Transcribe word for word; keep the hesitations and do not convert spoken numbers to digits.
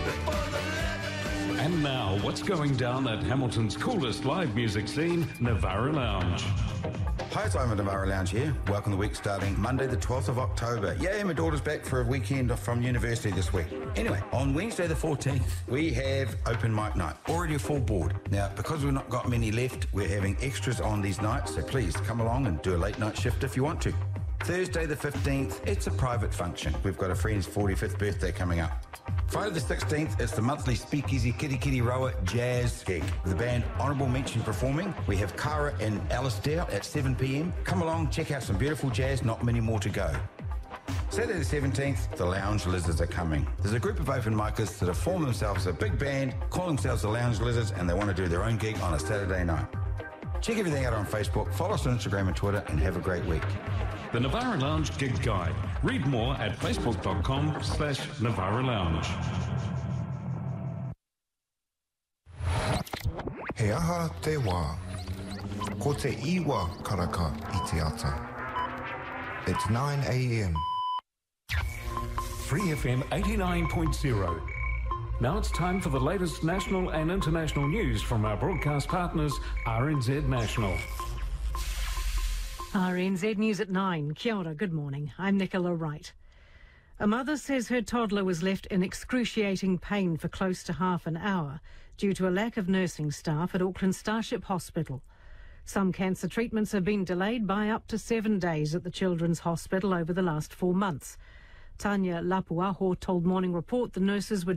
And now, what's going down at Hamilton's coolest live music scene, Navara Lounge? Hi, it's Ivan Navara Lounge here. Welcome the week starting Monday the twelfth of October. Yay, my daughter's back for a weekend from university this week. Anyway, on Wednesday the fourteenth, we have open mic night. Already a full board. Now, because we've not got many left, we're having extras on these nights, so please come along and do a late night shift if you want to. Thursday the fifteenth, it's a private function. We've got a friend's forty-fifth birthday coming up. Friday the sixteenth, it's the monthly Speakeasy Kitty Kitty Rower Jazz gig. The band Honourable Mention performing. We have Cara and Alistair at seven p.m. Come along, check out some beautiful jazz, not many more to go. Saturday the seventeenth, the Lounge Lizards are coming. There's a group of open micers that have formed themselves a big band, call themselves the Lounge Lizards, and they want to do their own gig on a Saturday night. Check everything out on Facebook, follow us on Instagram and Twitter, and have a great week. The Navara Lounge Gig Guide. Read more at facebook.com slash Navara Lounge. He aha te wā. Ko te iwa karaka I te ata. It's nine a.m. Free F M eighty-nine point zero. Now it's time for the latest national and international news from our broadcast partners, R N Z National. R N Z News at nine. Kia ora, good morning. I'm Nicola Wright. A mother says her toddler was left in excruciating pain for close to half an hour due to a lack of nursing staff at Auckland Starship Hospital. Some cancer treatments have been delayed by up to seven days at the Children's Hospital over the last four months. Tanya Lapuaho told Morning Report the nurses were